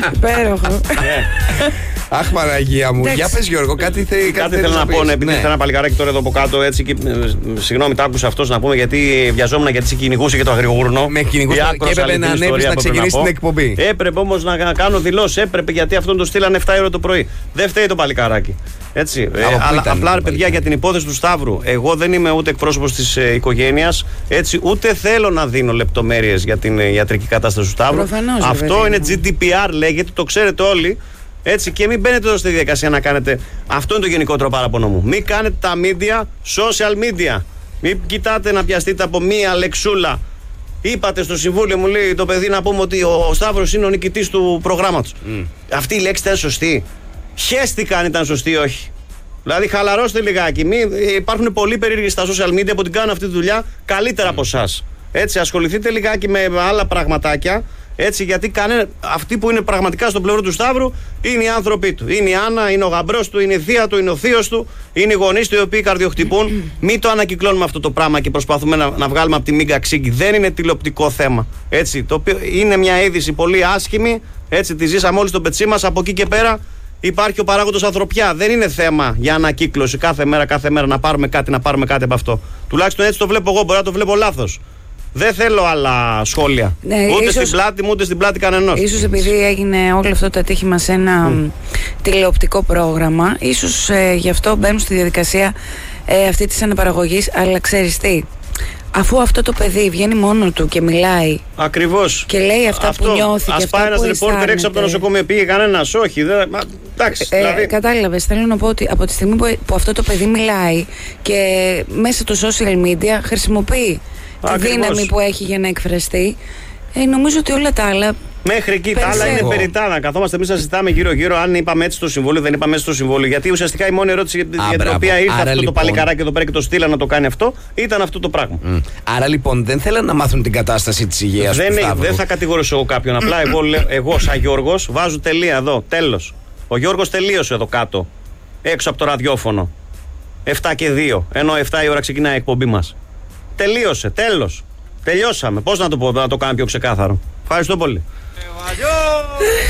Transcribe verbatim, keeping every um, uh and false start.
Υπέροχο. Αχ, Παναγία μου. Για πες, Γιώργο, κάτι θέλει Κάτι θέλω να πω. Επειδή ήρθε ένα παλικάράκι τώρα εδώ από κάτω, έτσι. Συγγνώμη, τα άκουσα αυτό να πούμε γιατί βιαζόμουν γιατί σε κυνηγούσε και το αγριγούρνο. Με κυνηγούσε και έπρεπε να ανέβει να ξεκινήσει την εκπομπή. Έπρεπε όμως να κάνω δηλώσει. Έπρεπε γιατί αυτόν το στείλανε εφτά ώρα το πρωί. Δεν φταίει το παλικάράκι. Έτσι. Ε, αλλά απλά ρε παιδιά για την υπόθεση του Σταύρου. Εγώ δεν είμαι ούτε εκπρόσωπος της ε, οικογένειας. Έτσι, ούτε θέλω να δίνω λεπτομέρειες για την ε, ιατρική κατάσταση του Σταύρου. Προφανώς, αυτό βέβαια. είναι τζι ντι πι αρ λέγεται, το ξέρετε όλοι. Έτσι, και μην μπαίνετε εδώ στη διαδικασία να κάνετε. Αυτό είναι το γενικότερο παράπονο μου. Μην κάνετε τα media social media. Μην κοιτάτε να πιαστείτε από μία λεξούλα. Είπατε στο συμβούλιο, μου λέει το παιδί, να πούμε ότι ο Σταύρος είναι ο νικητής του προγράμματος. Mm. Αυτή η λέξη ήταν σωστή. Χέστηκα αν ήταν σωστή ή όχι. Δηλαδή, χαλαρώστε λιγάκι. Μην, υπάρχουν πολλοί περίεργοι στα social media που την κάνουν αυτή τη δουλειά καλύτερα mm. από εσάς. Έτσι, ασχοληθείτε λιγάκι με άλλα πραγματάκια. Έτσι, γιατί κανένα, αυτοί που είναι πραγματικά στο πλευρό του Σταύρου είναι οι άνθρωποι του. Είναι η Άννα, είναι ο γαμπρός του, είναι η θεία του, είναι ο θείος του, είναι οι γονείς του οι οποίοι καρδιοχτυπούν. Μην το ανακυκλώνουμε αυτό το πράγμα και προσπαθούμε να, να βγάλουμε από τη μίγκα ξύγκη. Δεν είναι τηλεοπτικό θέμα. Έτσι, το οποίο είναι μια είδηση πολύ άσχημη. Έτσι, τη ζήσαμε όλοι στο πετσί μας. Από εκεί και πέρα υπάρχει ο παράγοντος ανθρωπιά. Δεν είναι θέμα για ανακύκλωση κάθε μέρα, κάθε μέρα να πάρουμε κάτι, να πάρουμε κάτι από αυτό. Τουλάχιστον έτσι το βλέπω εγώ. Μπορεί να το βλέπω λάθος. Δεν θέλω άλλα σχόλια. Ναι, ούτε ίσως, στην πλάτη μου, ούτε στην πλάτη κανενός. Ίσως επειδή έγινε όλο αυτό το ατύχημα σε ένα mm. τηλεοπτικό πρόγραμμα, ίσως ε, γι' αυτό μπαίνουν στη διαδικασία ε, αυτή της αναπαραγωγής. Αλλά ξέρεις τι, αφού αυτό το παιδί βγαίνει μόνο του και μιλάει. Ακριβώς. Και λέει αυτά αυτό, που νιώθει. Ας και αυτά πάει ένας ρεπόρτερ έξω από το νοσοκομείο. Πήγε κανένας? Όχι. Δε, μα, εντάξει, ε, δηλαδή. Κατάλαβες. Θέλω να πω ότι από τη στιγμή που, που αυτό το παιδί μιλάει και μέσα του social media χρησιμοποιεί τη Ακριβώς. δύναμη που έχει για να εκφραστεί, ε, νομίζω ότι όλα τα άλλα. Μέχρι εκεί τα άλλα είναι περιττά. Να καθόμαστε εμείς να συζητάμε γύρω-γύρω αν είπαμε έτσι στο συμβόλαιο, δεν είπαμε έτσι στο συμβόλαιο. Γιατί ουσιαστικά η μόνη ερώτηση για, Α, για την οποία ήρθε Άρα, αυτό λοιπόν, το παλικαράκι εδώ πέρα και το στείλα να το κάνει αυτό ήταν αυτό το πράγμα. Mm. Άρα λοιπόν δεν θέλαν να μάθουν την κατάσταση της υγείας του Σταύρου. Δεν θα κατηγορήσω εγώ κάποιον. Απλά εγώ, εγώ σαν Γιώργος βάζω τελεία εδώ. Τέλος. Ο Γιώργος τελείωσε εδώ κάτω. Έξω από το ραδιόφωνο. εφτά και δύο. Ενώ εφτά η ώρα ξεκινάει η εκπομπή μας. Τελείωσε, τέλος. Τελειώσαμε. Πώς να το πω, να το κάνω πιο ξεκάθαρο. Ευχαριστώ πολύ.